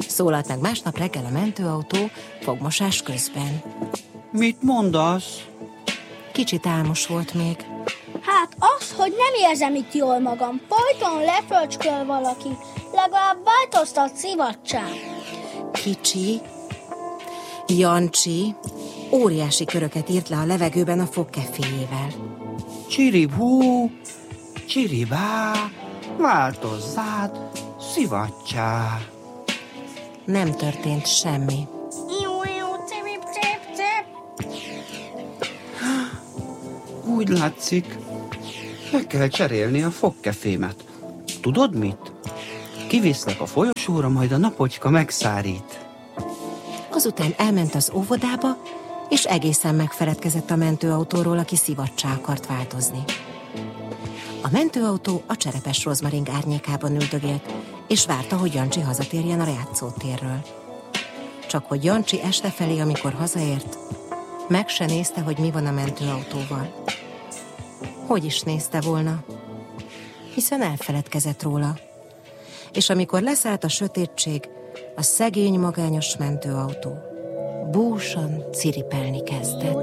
szólalt meg másnap reggel a mentőautó fogmosás közben. Mit mondasz? Kicsit álmos volt még. Hát az, hogy nem érzem itt jól magam. Folyton lefröcsköl valaki. Legalább változtat szivacsán. Kicsi, Jancsi óriási köröket írt le a levegőben a fogkeféjével. Csiribú, csiribá, változzát, szivacsá. Nem történt semmi. Úgy látszik, meg kell cserélni a fogkefémet. Tudod mit? Kiviszlek a folyosóra, majd a napocska megszárít. Azután elment az óvodába, és egészen megfeledkezett a mentőautóról, aki szivacsá akart változni. A mentőautó a cserepes rozmaring árnyékában üldögélt, és várta, hogy Jancsi hazatérjen a játszótérről. Csak hogy Jancsi este felé, amikor hazaért, meg se nézte, hogy mi van a mentőautóval. Hogy is nézte volna? Hiszen elfeledkezett róla. És amikor leszállt a sötétség, a szegény magányos mentőautó búsan ciripelni kezdett.